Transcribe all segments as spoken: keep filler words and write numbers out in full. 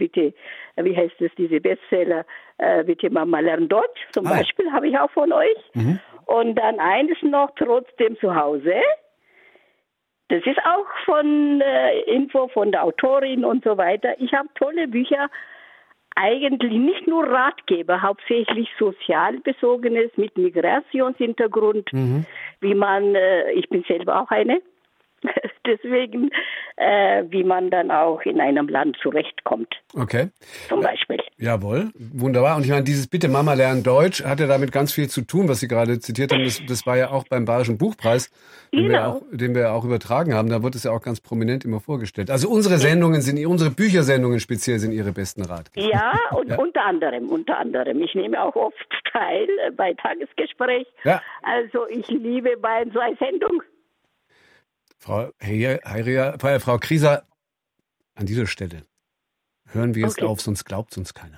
bitte, wie heißt es, diese Bestseller, äh, bitte Mama lernt Deutsch, zum ah. Beispiel, habe ich auch von euch. Mhm. Und dann eines noch, trotzdem zu Hause. Das ist auch von äh, Info von der Autorin und so weiter. Ich habe tolle Bücher, eigentlich nicht nur Ratgeber, hauptsächlich sozialbezogenes mit Migrationshintergrund, mhm. wie man, äh, ich bin selber auch eine, deswegen, äh, wie man dann auch in einem Land zurechtkommt. Okay. Zum Beispiel. Jawohl, wunderbar. Und ich meine, dieses Bitte Mama lernen Deutsch hat ja damit ganz viel zu tun, was Sie gerade zitiert haben. Das, das war ja auch beim Bayerischen Buchpreis, den, genau. wir auch, den wir auch übertragen haben. Da wird es ja auch ganz prominent immer vorgestellt. Also unsere Sendungen sind, unsere Büchersendungen speziell sind Ihre besten Ratgeber. Ja, und ja. unter anderem, unter anderem. Ich nehme auch oft teil bei Tagesgespräch. Ja. Also ich liebe Bayern zwei Sendungen. Frau Heiria, Frau Krieser, an dieser Stelle hören wir jetzt okay. auf, sonst glaubt uns keiner.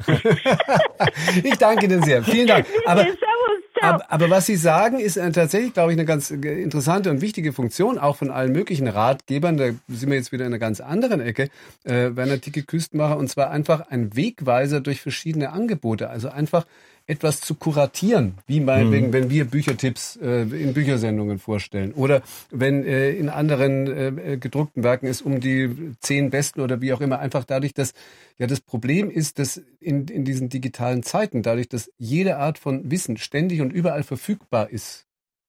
Ich danke Ihnen sehr. Vielen Dank. Aber, aber, aber was Sie sagen, ist tatsächlich, glaube ich, eine ganz interessante und wichtige Funktion, auch von allen möglichen Ratgebern. Da sind wir jetzt wieder in einer ganz anderen Ecke. Äh, Werner Ticke-Küstenmacher, und zwar einfach ein Wegweiser durch verschiedene Angebote. Also einfach etwas zu kuratieren, wie meinetwegen, mhm. wenn wir Büchertipps äh, in Büchersendungen vorstellen oder wenn äh, in anderen äh, gedruckten Werken es um die zehn besten oder wie auch immer, einfach dadurch, dass ja das Problem ist, dass in, in diesen digitalen Zeiten, dadurch, dass jede Art von Wissen ständig und überall verfügbar ist,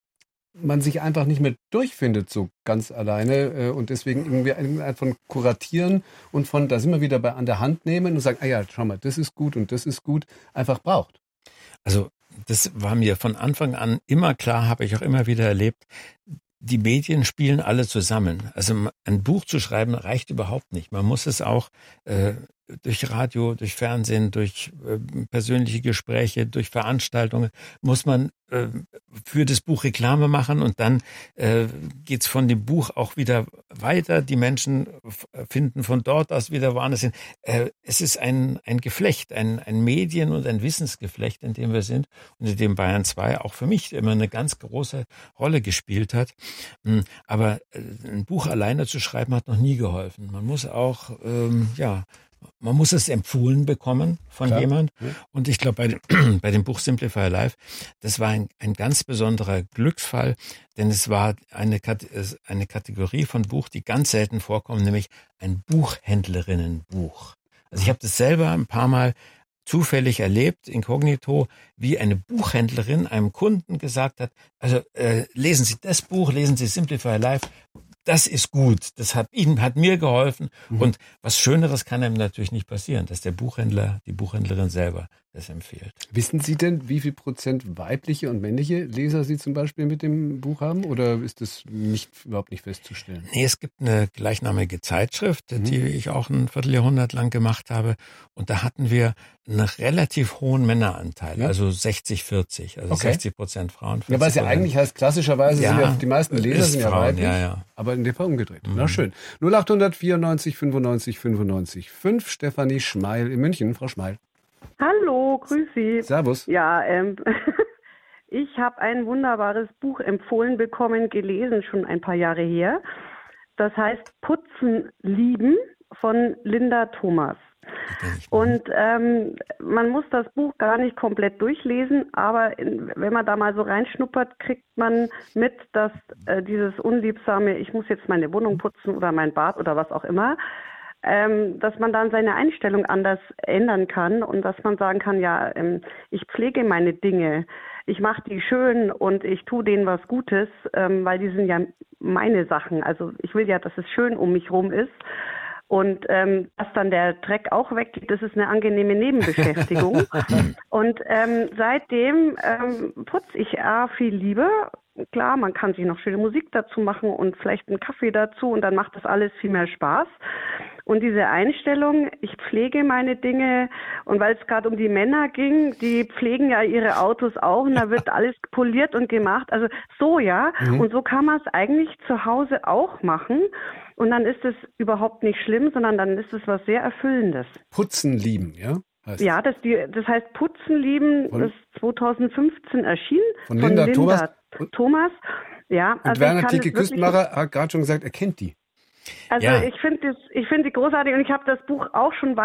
man sich einfach nicht mehr durchfindet so ganz alleine äh, und deswegen irgendwie eine Art von kuratieren und von, da sind wir wieder bei an der Hand nehmen und sagen, ah ja, schau mal, das ist gut und das ist gut, einfach braucht. Also das war mir von Anfang an immer klar, habe ich auch immer wieder erlebt, die Medien spielen alle zusammen. Also ein Buch zu schreiben reicht überhaupt nicht. Man muss es auch äh, durch Radio, durch Fernsehen, durch äh, persönliche Gespräche, durch Veranstaltungen, muss man äh, für das Buch Reklame machen und dann äh, geht's von dem Buch auch wieder weiter. Die Menschen f- finden von dort aus wieder woanders hin. Äh, es ist ein ein Geflecht, ein, ein Medien- und ein Wissensgeflecht, in dem wir sind und in dem Bayern zwei auch für mich immer eine ganz große Rolle gespielt hat. Aber äh, ein Buch alleine zu schreiben hat noch nie geholfen. Man muss auch, ähm, ja, man muss es empfohlen bekommen von Klar. jemand. Ja. Und ich glaube, bei, bei dem Buch Simplify Life, das war ein, ein ganz besonderer Glücksfall, denn es war eine, eine Kategorie von Buch, die ganz selten vorkommt, nämlich ein Buchhändlerinnenbuch. Also ich habe das selber ein paar Mal zufällig erlebt, inkognito, wie eine Buchhändlerin einem Kunden gesagt hat, also äh, lesen Sie das Buch, lesen Sie Simplify Life, das ist gut, das hat Ihnen, hat mir geholfen. Mhm. Und was Schöneres kann einem natürlich nicht passieren, dass der Buchhändler, die Buchhändlerin selber das empfiehlt. Wissen Sie denn, wie viel Prozent weibliche und männliche Leser Sie zum Beispiel mit dem Buch haben? Oder ist das nicht, überhaupt nicht festzustellen? Nee, es gibt eine gleichnamige Zeitschrift, mhm. die ich auch ein Vierteljahrhundert lang gemacht habe. Und da hatten wir einen relativ hohen Männeranteil, ja. also sechzig vierzig, also okay. sechzig Prozent Frauen. Ja, weil es ja eigentlich heißt, klassischerweise ja, sind ja die meisten Leser sind ja Frauen, weiblich, ja, ja. aber in dem Fall umgedreht. Mhm. Na schön. null acht vierundneunzig fünfundneunzig fünfundneunzig fünf, Stefanie Schmeil in München. Frau Schmeil. Hallo, grüß Sie. Servus. Ja, ähm, ich habe ein wunderbares Buch empfohlen bekommen, gelesen, schon ein paar Jahre her. Das heißt Putzen lieben von Linda Thomas. Und ähm, man muss das Buch gar nicht komplett durchlesen, aber in, wenn man da mal so reinschnuppert, kriegt man mit, dass äh, dieses unliebsame, ich muss jetzt meine Wohnung putzen oder mein Bad oder was auch immer, ähm, dass man dann seine Einstellung anders ändern kann und dass man sagen kann, ja, ähm, ich pflege meine Dinge, ich mache die schön und ich tue denen was Gutes, ähm, weil die sind ja meine Sachen. Also ich will ja, dass es schön um mich rum ist. Und ähm, dass dann der Dreck auch weggeht, das ist eine angenehme Nebenbeschäftigung. Und ähm, seitdem ähm, putze ich A, viel lieber. Klar, man kann sich noch schöne Musik dazu machen und vielleicht einen Kaffee dazu und dann macht das alles viel mehr Spaß. Und diese Einstellung, ich pflege meine Dinge und weil es gerade um die Männer ging, die pflegen ja ihre Autos auch und da wird alles poliert und gemacht. Also so, ja. Mhm. Und so kann man es eigentlich zu Hause auch machen. Und dann ist es überhaupt nicht schlimm, sondern dann ist es was sehr Erfüllendes. Putzen lieben, ja? Heißt ja, das, die, das heißt Putzen lieben, von, das ist zwanzig fünfzehn erschienen. Von Linda, von Linda Thomas. Thomas. Ja, und also Werner Ticke-Küstenmacher hat gerade schon gesagt, er kennt die. Also ja. ich finde ich finde die großartig und ich habe das Buch auch schon